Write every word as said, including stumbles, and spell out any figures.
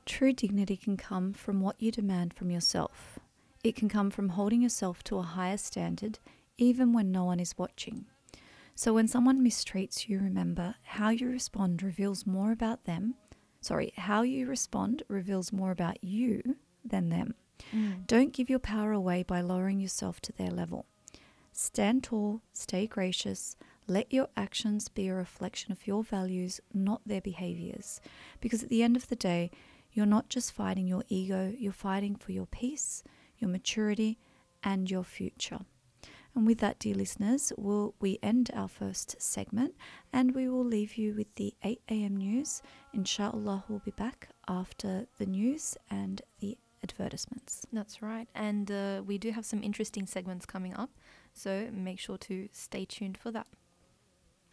True dignity can come from what you demand from yourself. It can come from holding yourself to a higher standard, even when no one is watching. So when someone mistreats you, remember how you respond reveals more about them. Sorry, how you respond reveals more about you than them. Mm. Don't give your power away by lowering yourself to their level. Stand tall, stay gracious, let your actions be a reflection of your values, not their behaviors. Because at the end of the day, you're not just fighting your ego, you're fighting for your peace, your maturity, and your future. And with that, dear listeners, we'll, we end our first segment and we will leave you with the eight a.m. news. Inshallah, we'll be back after the news and the advertisements. That's right. And uh, we do have some interesting segments coming up, so make sure to stay tuned for that.